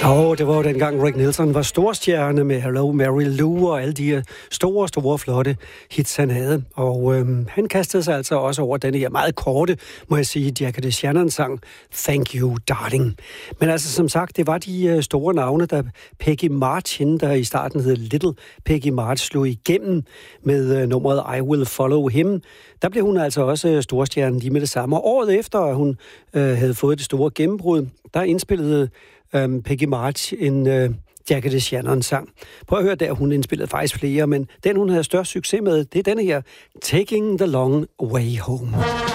Det var jo dengang Rick Nielsen var storstjerne med Hello Mary Lou og alle de store, flotte hits, han havde. Og han kastede sig altså også over denne her meget korte, må jeg sige, Jackie DeShannon-sang Thank You, Darling. Men altså, som sagt, det var de store navne, der Peggy March, hende, der i starten hed Little Peggy March, slog igennem med nummeret I Will Follow Him. Der blev hun altså også storstjerne lige med det samme. Og året efter, at hun havde fået det store gennembrud, der indspillede Peggy March en Jackie DeShannon-sang. Prøv at høre der, hun indspillede faktisk flere, men den, hun havde størst succes med, det er denne her, Taking the Long Way Home.